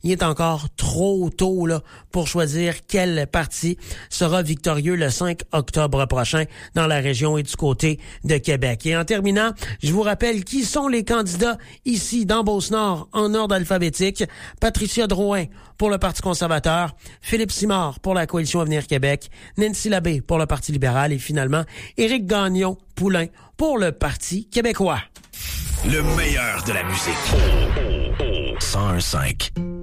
il est encore trop tôt là pour choisir quel parti sera victorieux le 5 octobre prochain dans la région et du côté de Québec. Et en terminant, je vous rappelle qui sont les candidats ici dans Beauce-Nord en ordre alphabétique. Patricia Drouin pour le Parti conservateur, Philippe Simard pour la Coalition Avenir Québec, Nancy Labbé pour le Parti libéral et finalement Éric Gagnon-Poulain pour le Parti québécois. Le meilleur de la musique. 101.5